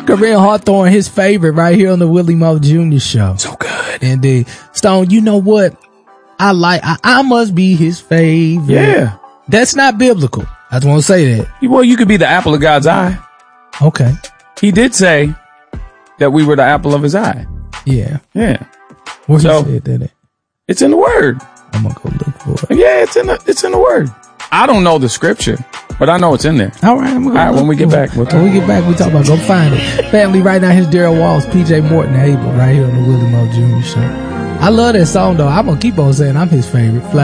Kareem Hawthorne, his favorite right here on the Willie Moore Jr. show. So good. And Stone, you know what? I must be his favorite. Yeah. That's not biblical. I just want to say that. Well, you could be the apple of God's eye. Okay. He did say that we were the apple of his eye. Yeah. Yeah. Where he said that? It's in the word. I'm going to go look for it. Yeah, it's in the word. I don't know the scripture, but I know it's in there. All right. When we get back, we talk about go find it. Family, right now, here's Daryl Walls, PJ Morton, Abel, right here on the Willie Moore Jr. show. I love that song, though. I'm going to keep on saying I'm his favorite.